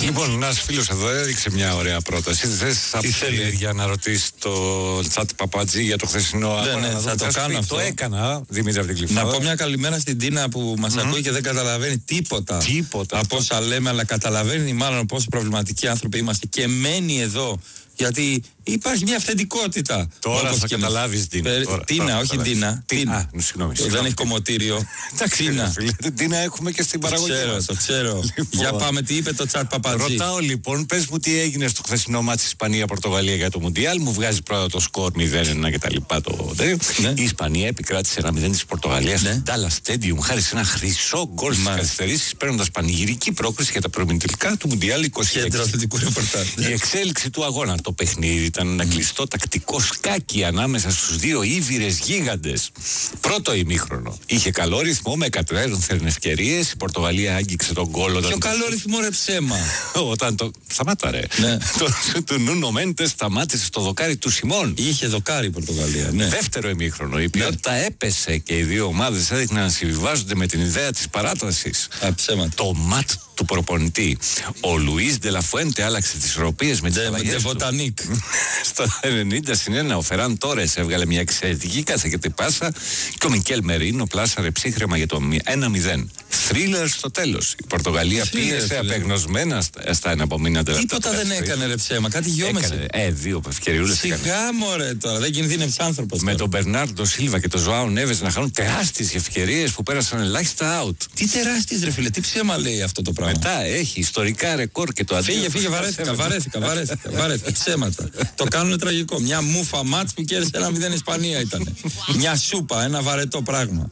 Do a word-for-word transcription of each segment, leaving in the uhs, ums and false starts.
Λοιπόν, ένα φίλο εδώ έδειξε μια ωραία πρόταση. Δεν θα θέλει για να ρωτήσει το Τσάτ Παπατζή για το χθεσινό αγώνα. Ναι, ναι, θα το κάνω αυτό. Το έκανα, Δημήτρη από την Κλειφάδα. Να πω μια καλημέρα στην Τίνα που μας mm-hmm. ακούει και δεν καταλαβαίνει τίποτα. Τίποτα. Από όσα λέμε, αλλά καταλαβαίνει μάλλον πόσο προβληματικοί άνθρωποι είμαστε και μένει εδώ. Γιατί υπάρχει μια αυθεντικότητα. Τώρα θα καταλάβεις Τίνα. Πε... Τώρα, Τίνα, τώρα, όχι τώρα. Τίνα. Τίνα. Α, συγγνώμη, συγγνώμη. Δεν έχει κομμωτήριο. Τίνα. Τίνα έχουμε και στην παραγωγή. Το ξέρω, το ξέρω. Λοιπόν. Για πάμε, τι είπε το Τσάτ Παπατζή. Ρωτάω λοιπόν, πες μου τι έγινε στο χθεσινό μάτι Ισπανία-Πορτογαλία για το Μουντιάλ. Μου βγάζει πρώτα το σκορ μηδέν ένα κτλ. Το... Ναι. Η Ισπανία επικράτησε ένα μηδέν της Πορτογαλίας ναι. στο Dallas Stadium χάρη σε ένα χρυσό γκολ στις καθυστερήσεις, παίρνοντας πανηγυρική πρόκριση για τα προημιτελικά του Μουντιάλ είκοσι έξι. Η εξέλιξη του αγώνα. Το παιχνίδι ήταν ένα κλειστό τακτικό σκάκι ανάμεσα στους δύο ήβηρες γίγαντες. Πρώτο ημίχρονο. Είχε καλό ρυθμό με εκατέρωθεν ευκαιρίες. Η Πορτογαλία άγγιξε τον γκολ. Πιο καλό ρυθμό ρε ψέμα. Όταν το. Σταμάτα ρε. Ναι. το του Νούνο Μέντες σταμάτησε στο δοκάρι του Σιμών. Είχε δοκάρι η Πορτογαλία. Ναι. Δεύτερο ημίχρονο. Η ποιότητα ναι. έπεσε και οι δύο ομάδες έδειχναν να συμβιβάζονται με την ιδέα της παράτασης. Α, ψέματα. Το ματ του προπονητή. Ο Λουίς Ντελαφουέντε άλλαξε τις ισορροπίες με τις αλλαγές του. Στο ενενήντα συν ένα ο Φεράν Τόρες έβγαλε μια εξαιρετική καθηκετή πάσα και ο Μικέλ Μερίνο πλάσαρε ψύχρεμα για το ένα μηδέν. Θρίλερ στο τέλος. Η Πορτογαλία πίεσε απεγνωσμένα στα εναπομείναντα λεπτά. Τίποτα δεν έκανε ρε ψέμα, κάτι γιόμεσε. Ε, δύο ευκαιριούλες. Σιγά μωρέ τώρα, δεν κινδύνευσε άνθρωπος. Με τον Μπερνάρντο Σίλβα και τον Ζωάο Νέβες να χάνουν τεράστιες ευκαιρίες που πέρασαν ελάχιστα out. Τι τεράστιες ρε φίλε, τι ψέμα λέει αυτό το πράγμα. Μετά έχει ιστορικά ρεκόρ και το αντίθετο. Φύγε, φύγε, βαρέθηκα, βαρέθηκα, βαρέθηκα, βαρέθηκα. Ψέματα. Το κάνουν τραγικό. Μια μούφα μάτς που κέρδισε ένα μηδέν Ισπανία ήταν. Μια σούπα, ένα βαρετό πράγμα.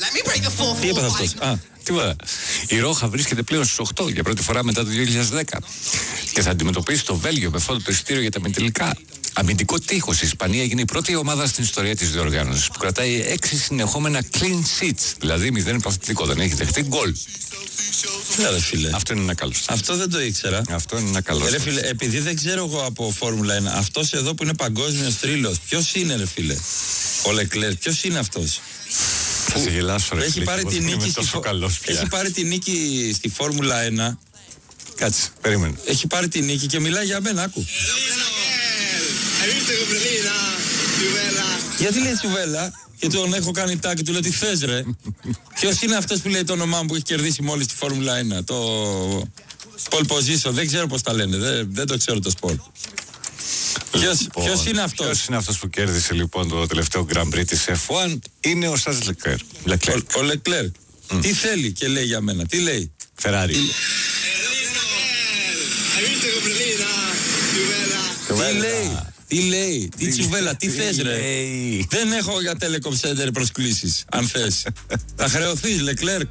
Τι είπε αυτός. Α, τίποτα. Η Ρόχα βρίσκεται πλέον στους οκτώ για πρώτη φορά μετά το δύο χιλιάδες δέκα και θα αντιμετωπίσει το Βέλγιο με φόντο το εισιτήριο για τα μετελικά. Αμυντικό τείχος. Η Ισπανία έγινε η πρώτη ομάδα στην ιστορία της διοργάνωσης που κρατάει έξι συνεχόμενα clean sheets, δηλαδή μηδέν παθητικό, δεν έχει δεχτεί γκολ. Ρε φίλε. Αυτό είναι ένα καλό. Αυτό δεν το ήξερα. Αυτό είναι ένα καλό. Ρε φίλε, επειδή δεν ξέρω εγώ από Φόρμουλα ένα, αυτός εδώ που είναι παγκόσμιος τρίλος, ποιος είναι ρε φίλε? Ο Λεκλέρ, ποιος είναι αυτός? Θα σε γελάσω ρε έχει φίλε, πάρει, την νίκη στη... έχει πάρει τη νίκη στη Φόρμουλα ένα. Κάτσε, περίμενε. Έχει πάρει τη νίκη και μιλάει για μένα, άκου. Γιατί λέει τσουβέλα? Και τον έχω κάνει τάκι, του λέω τι θες ρε. Ποιος είναι αυτός που λέει το όνομά μου που έχει κερδίσει μόλις τη Φόρμουλα ένα? Το pole position, δεν ξέρω πώς τα λένε, δεν, δεν το ξέρω το σπορ. Ποιος, λοιπόν, ποιος είναι αυτός? Ποιος είναι αυτός που κέρδισε λοιπόν το τελευταίο Grand Prix της εφ ουάν? Είναι ο Σαρλ Λεκλέρ. Ο, ο Λεκλέρ. Mm. Τι θέλει και λέει για μένα, τι λέει? Φεράρι. Τι λέει? Τι λέει, τι τσουβέλα, τι θες ρε? Δεν έχω για Telecom Center προσκλήσεις, αν θες. Θα χρεωθείς Λεκλέρ.